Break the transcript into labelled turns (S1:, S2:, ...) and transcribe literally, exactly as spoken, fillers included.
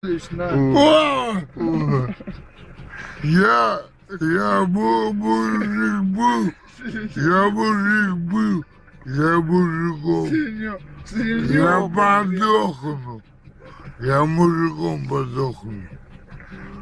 S1: Лично.
S2: О! Я, я был, мужик был, я мужик был, я мужиком,
S1: Синё,
S2: я
S1: синё,
S2: подохну, я мужиком подохну.